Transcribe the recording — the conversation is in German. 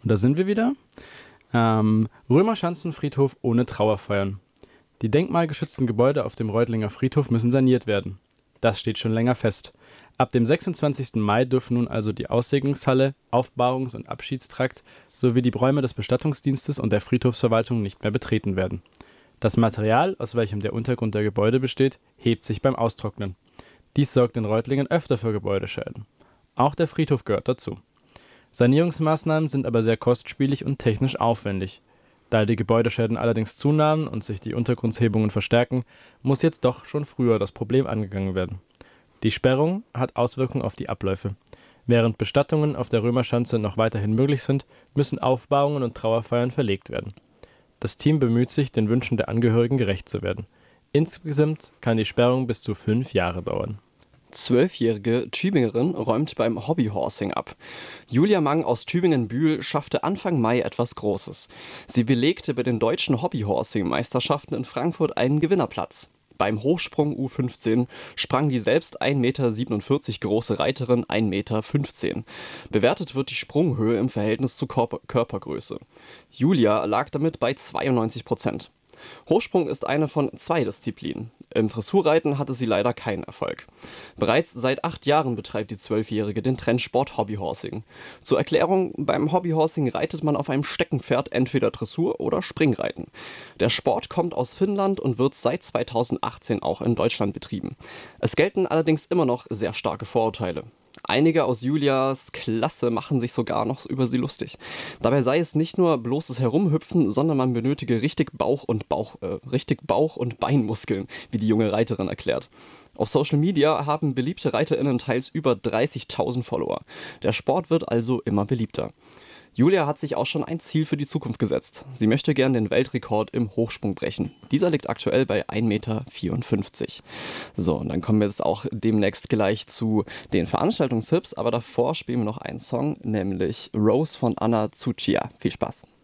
Und da sind wir wieder. Römerschanzenfriedhof ohne Trauerfeiern. Die denkmalgeschützten Gebäude auf dem Reutlinger Friedhof müssen saniert werden. Das steht schon länger fest. Ab dem 26. Mai dürfen nun also die Aussegnungshalle, Aufbahrungs- und Abschiedstrakt sowie die Räume des Bestattungsdienstes und der Friedhofsverwaltung nicht mehr betreten werden. Das Material, aus welchem der Untergrund der Gebäude besteht, hebt sich beim Austrocknen. Dies sorgt in Reutlingen öfter für Gebäudeschäden. Auch der Friedhof gehört dazu. Sanierungsmaßnahmen sind aber sehr kostspielig und technisch aufwendig. Da die Gebäudeschäden allerdings zunahmen und sich die Untergrundshebungen verstärken, muss jetzt doch schon früher das Problem angegangen werden. Die Sperrung hat Auswirkungen auf die Abläufe. Während Bestattungen auf der Römerschanze noch weiterhin möglich sind, müssen Aufbahrungen und Trauerfeiern verlegt werden. Das Team bemüht sich, den Wünschen der Angehörigen gerecht zu werden. Insgesamt kann die Sperrung bis zu 5 Jahre dauern. 12-jährige Tübingerin räumt beim Hobbyhorsing ab. Julia Mang aus Tübingen-Bühl schaffte Anfang Mai etwas Großes. Sie belegte bei den deutschen Hobbyhorsing-Meisterschaften in Frankfurt einen Gewinnerplatz. Beim Hochsprung U15 sprang die selbst 1,47 Meter große Reiterin 1,15 Meter. Bewertet wird die Sprunghöhe im Verhältnis zur Körpergröße. Julia lag damit bei 92%. Hochsprung ist eine von 2 Disziplinen. Im Dressurreiten hatte sie leider keinen Erfolg. Bereits seit 8 Jahren betreibt die 12-Jährige den Trendsport Hobbyhorsing. Zur Erklärung, beim Hobbyhorsing reitet man auf einem Steckenpferd entweder Dressur oder Springreiten. Der Sport kommt aus Finnland und wird seit 2018 auch in Deutschland betrieben. Es gelten allerdings immer noch sehr starke Vorurteile. Einige aus Julias Klasse machen sich sogar noch über sie lustig. Dabei sei es nicht nur bloßes Herumhüpfen, sondern man benötige richtig Bauch- und Beinmuskeln, wie die junge Reiterin erklärt. Auf Social Media haben beliebte ReiterInnen teils über 30.000 Follower. Der Sport wird also immer beliebter. Julia hat sich auch schon ein Ziel für die Zukunft gesetzt. Sie möchte gern den Weltrekord im Hochsprung brechen. Dieser liegt aktuell bei 1,54 Meter. So, und dann kommen wir jetzt auch demnächst gleich zu den Veranstaltungstipps. Aber davor spielen wir noch einen Song, nämlich Rose von Anna Tsuchiya. Viel Spaß.